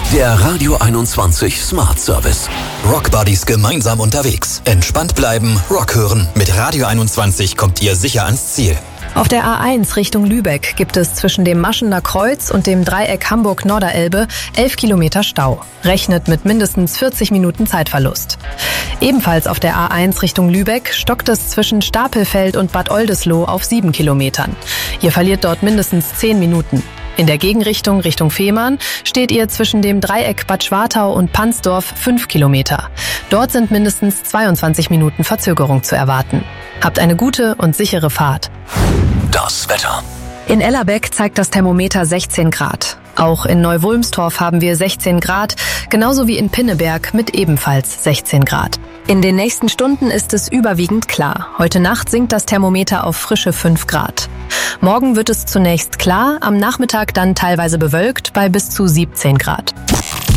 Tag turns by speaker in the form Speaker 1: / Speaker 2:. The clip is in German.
Speaker 1: Der Radio 21 Smart Service.
Speaker 2: Rockbuddies gemeinsam unterwegs. Entspannt bleiben, Rock hören. Mit Radio 21 kommt ihr sicher ans Ziel.
Speaker 3: Auf der A1 Richtung Lübeck gibt es zwischen dem Maschener Kreuz und dem Dreieck Hamburg-Norderelbe 11 Kilometer Stau. Rechnet mit mindestens 40 Minuten Zeitverlust. Ebenfalls auf der A1 Richtung Lübeck stockt es zwischen Stapelfeld und Bad Oldesloe auf 7 Kilometern. Ihr verliert dort mindestens 10 Minuten. In der Gegenrichtung Richtung Fehmarn steht ihr zwischen dem Dreieck Bad Schwartau und Pansdorf 5 Kilometer. Dort sind mindestens 22 Minuten Verzögerung zu erwarten. Habt eine gute und sichere Fahrt.
Speaker 1: Das Wetter.
Speaker 3: In Ellerbeck zeigt das Thermometer 16 Grad. Auch in Neuwulmstorf haben wir 16 Grad, genauso wie in Pinneberg mit ebenfalls 16 Grad. In den nächsten Stunden ist es überwiegend klar. Heute Nacht sinkt das Thermometer auf frische 5 Grad. Morgen wird es zunächst klar, am Nachmittag dann teilweise bewölkt bei bis zu 17 Grad.